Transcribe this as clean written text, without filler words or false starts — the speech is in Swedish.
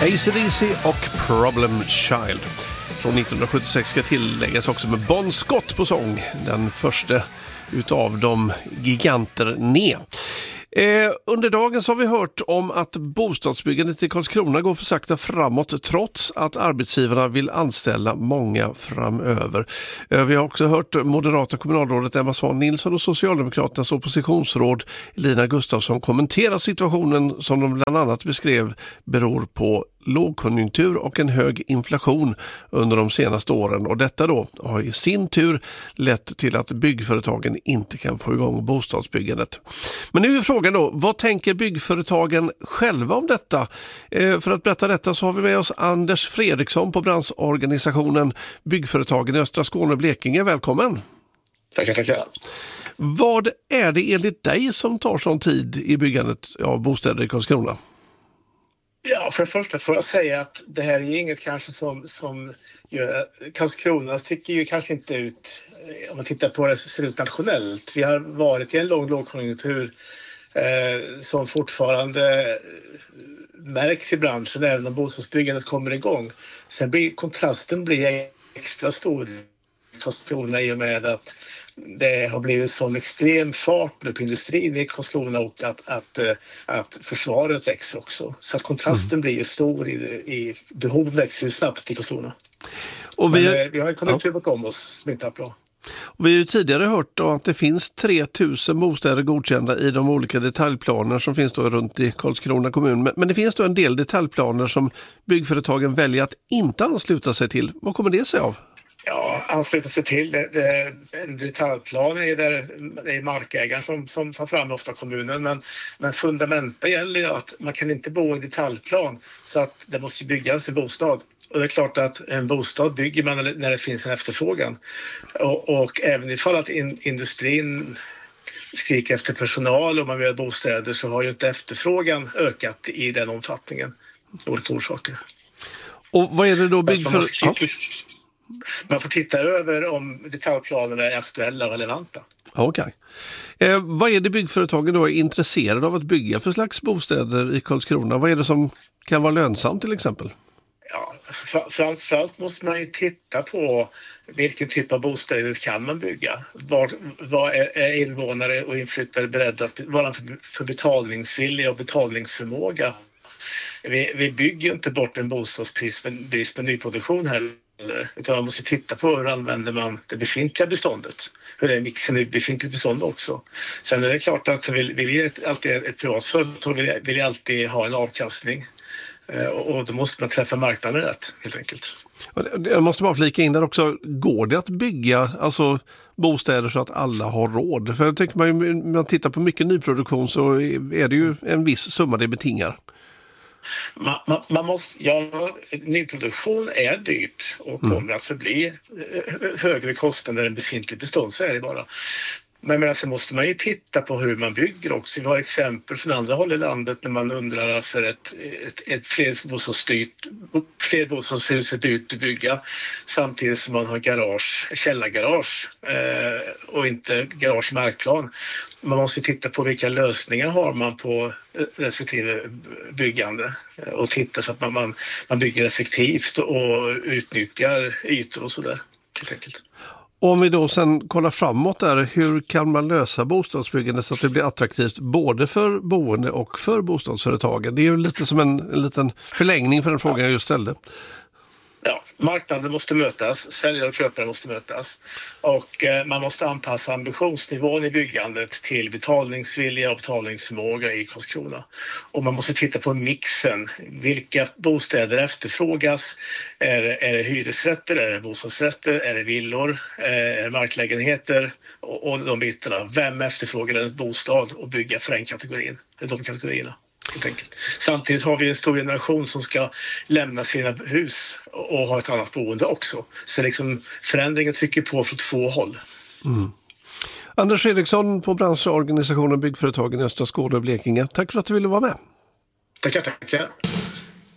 AC/DC och Problem Child. Från 1976 ska tilläggas också med Bon Scott på sång. Den första utav de giganter ner. Under dagen så har vi hört om att bostadsbyggandet i Karlskrona går för sakta framåt trots att arbetsgivarna vill anställa många framöver. Vi har också hört moderata kommunalrådet Emma Svan Nilsson och Socialdemokraternas oppositionsråd Elina Gustafsson kommentera situationen som de bland annat beskrev beror på lågkonjunktur och en hög inflation under de senaste åren, och detta då har i sin tur lett till att byggföretagen inte kan få igång bostadsbyggandet. Men nu är frågan då, vad tänker byggföretagen själva om detta? För att berätta detta så har vi med oss Anders Fredriksson på branschorganisationen Byggföretagen i Östra Skåne och Blekinge. Välkommen! Tackar. Vad är det enligt dig som tar sån tid i byggandet av bostäder i Karlskrona? Ja, för det första får jag säga att det här är inget kanske som gör... Karlskrona sticker ju kanske inte ut, om man tittar på det ser ut nationellt. Vi har varit i en lågkonjunktur som fortfarande märks i branschen även om bostadsbyggandet kommer igång. Sen blir kontrasten extra stor i Karlskrona i och med att det har blivit sån extrem fart nu på industrin i Karlskrona och att försvaret växer också. Så att kontrasten blir ju stor i behovet växer snabbt i Karlskrona. Och vi har en konjunktur bakom oss som inte är bra. Och vi har ju tidigare hört att det finns 3000 bostäder godkända i de olika detaljplaner som finns då runt i Karlskrona kommun. Men det finns då en del detaljplaner som byggföretagen väljer att inte ansluta sig till. Vad kommer det sig av? Ja, ansluta sig till en detaljplan är där det är markägaren som tar fram ofta kommunen, men fundamenta gäller ju att man kan inte bo i en detaljplan så att det måste byggas en bostad. Och det är klart att en bostad bygger man när det finns en efterfrågan. Och även ifall att industrin skriker efter personal och man vill ha bostäder så har ju inte efterfrågan ökat i den omfattningen. Olika orsaker. Och vad är det då byggföretagen... Man får titta över om detaljplanerna är aktuella och relevanta. Okej. Vad är det byggföretagen då är intresserade av att bygga för slags bostäder i Karlskrona? Vad är det som kan vara lönsamt till exempel? Ja, framförallt måste man ju titta på vilken typ av bostäder kan man bygga. Vad är invånare och inflyttare beredda att vara för betalningsvilja och betalningsförmåga? Vi bygger inte bort en bostadsbrist med nyproduktion heller. Utan man måste titta på hur använder man det befintliga beståndet. Hur är mixen i befintligt bestånd också. Sen är det klart att vi alltid ett privat företag vill alltid ha en avkastning. Och då måste man träffa marknaden rätt, helt enkelt. Jag måste bara flika in där också. Går det att bygga bostäder så att alla har råd? För jag tänker man tittar på mycket nyproduktion så är det ju en viss summa det betingar. Nyproduktion är dyrt och kommer att förbli högre kostnader än befintligt bestånd, så är det bara. Men sen måste man ju titta på hur man bygger också. Vi har exempel från andra håll i landet när man undrar för ett flerbostadshus är dyrt att bygga samtidigt som man har källargarage och inte garage i markplan. Man måste titta på vilka lösningar har man på respektive byggande och titta så att man bygger effektivt och utnyttjar ytor och sådär, helt enkelt. Om vi då sen kollar framåt där, hur kan man lösa bostadsbyggande så att det blir attraktivt både för boende och för bostadsföretagen? Det är ju lite som en liten förlängning för den frågan jag just ställde. Ja, marknaden måste mötas, säljare och köpare måste mötas och man måste anpassa ambitionsnivån i byggandet till betalningsvilja och betalningsförmåga i Karlskrona. Och man måste titta på mixen, vilka bostäder efterfrågas, är det hyresrätter, är det bostadsrätter, är det villor, är det marklägenheter och de bitarna. Vem efterfrågar en bostad och bygga för de kategorierna? Samtidigt har vi en stor generation som ska lämna sina hus och ha ett annat boende också. Så liksom förändringen trycker på från två håll. Anders Fredriksson på branschorganisationen Byggföretagen i Östra Skåne och Blekinge. Tack för att du ville vara med. Tackar.